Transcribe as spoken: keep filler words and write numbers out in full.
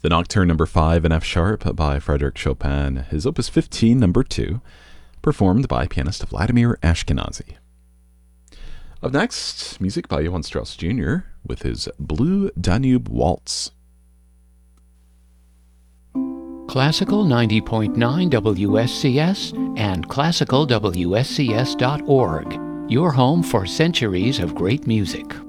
The Nocturne number five in F sharp by Frédéric Chopin, his Opus fifteen number two, performed by pianist Vladimir Ashkenazy. Up next, music by Johann Strauss Junior with his Blue Danube Waltz. Classical ninety point nine W S C S and classical W S C S dot org, your home for centuries of great music.